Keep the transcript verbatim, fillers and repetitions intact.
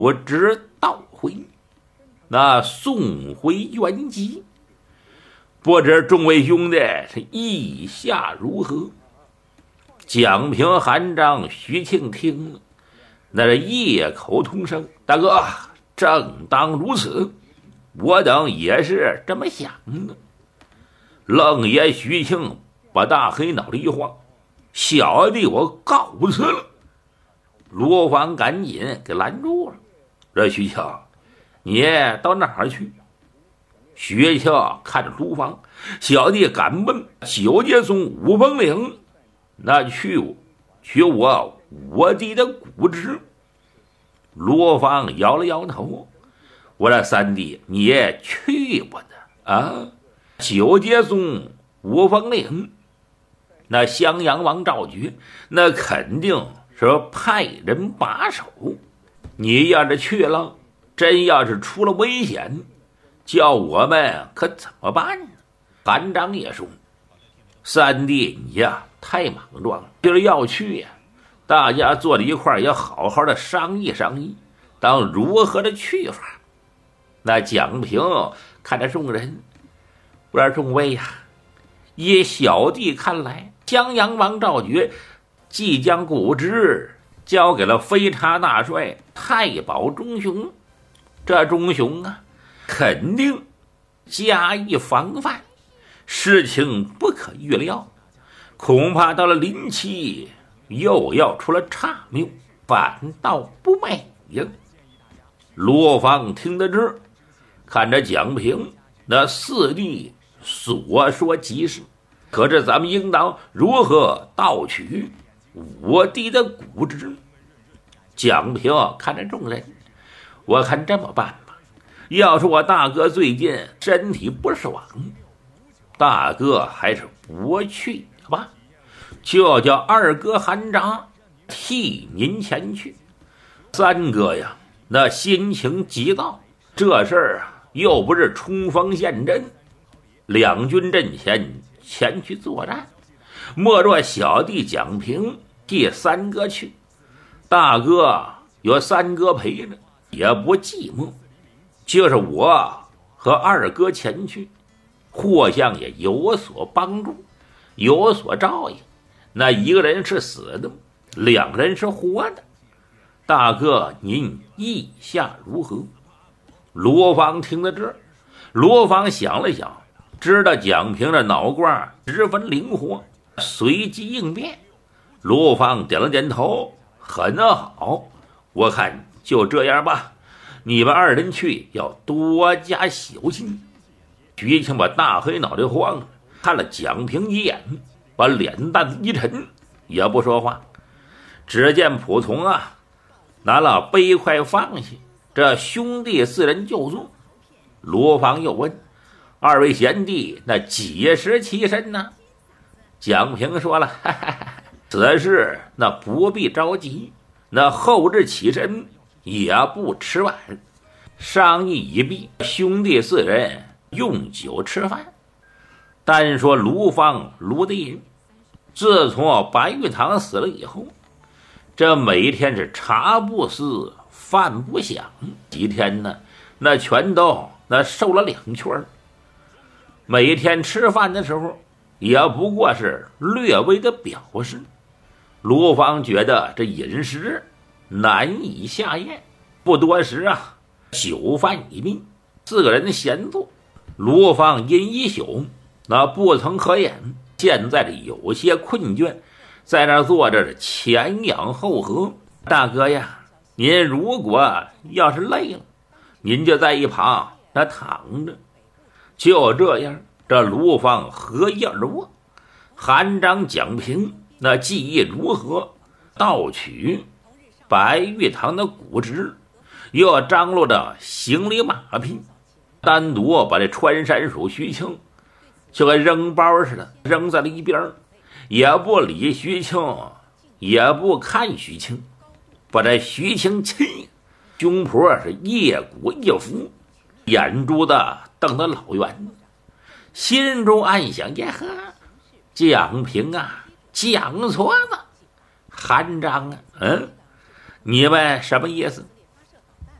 我只倒回，那送回原籍。不知众位兄弟是意下如何？蒋平、韩章、徐庆听了，那是异口同声：“大哥，正当如此，我等也是这么想的。”愣爷徐庆把大黑脑袋一晃：“小弟我告辞了。”罗芳赶紧给拦住了：“这徐庆，你到哪儿去？”徐庆看着卢芳：“小弟赶奔九节松五峰岭，那去取我我弟的骨殖。”罗芳摇了摇头：“我这三弟你也去不得啊！九节松五峰岭，那襄阳王赵举那肯定是派人把守，你要是去了，真要是出了危险，叫我们可怎么办呢？”韩章也说：“三弟你呀太莽撞，就是要去呀，大家坐在一块儿也好好的商议商议，当如何的去法。”那蒋平看着众人：“我说众位呀，依小弟看来，襄阳王赵举即将骨殖交给了飞差大帅太保钟雄，这钟雄啊肯定加以防范，事情不可预料，恐怕到了临期又要出了岔谬，反倒不美呀。”罗芳听得这，看着蒋平，那四弟所说极是，可是咱们应当如何盗取我弟的骨殖？蒋平看着众人：“我看这么办吧，要是我大哥最近身体不爽，大哥还是不去吧，就叫二哥韩章替您前去。三哥呀，那心情急躁，这事儿啊又不是冲锋陷阵，两军阵前前去作战，莫若小弟蒋平替三哥去，大哥有三哥陪着也不寂寞，就是我和二哥前去，互相也有所帮助，有所照应。那一个人是死的，两人是活的，大哥您意下如何？”罗芳听到这儿，罗芳想了想，知道蒋平的脑瓜十分灵活，随机应变。罗芳点了点头：“很好，我看就这样吧，你们二人去要多加小心。”徐庆把大黑脑袋晃了，看了蒋平一眼，把脸蛋子一沉，也不说话。只见仆从啊拿了杯筷放下，这兄弟四人就坐。罗芳又问：“二位贤弟那几时起身呢？”蒋平说了：“哈哈哈，此事那不必着急，那后日起身也不迟晚。”商议已毕，兄弟四人用酒吃饭。单说卢芳卢大人，自从白玉堂死了以后，这每天是茶不思饭不想，几天呢那全都那瘦了两圈。每天吃饭的时候也不过是略微的表示。卢芳觉得这饮食难以下咽，不多时啊酒饭已毕，四个人闲坐。卢芳因一宿那不曾合眼，现在是有些困倦，在那坐着前仰后合。大哥呀，您如果要是累了，您就在一旁那躺着。就这样，这卢芳合衣而卧。韩章、蒋平那技艺如何，盗取白玉堂的骨殖，又张罗着行李马匹，单独把这穿山鼠徐庆就跟扔包似的扔在了一边，也不理徐庆，也不看徐庆，把这徐庆气胸脯是一鼓一伏，眼珠子瞪得老圆，心中暗想：呀呵，蒋平啊，蒋矬子，韩章啊，嗯，你们什么意思？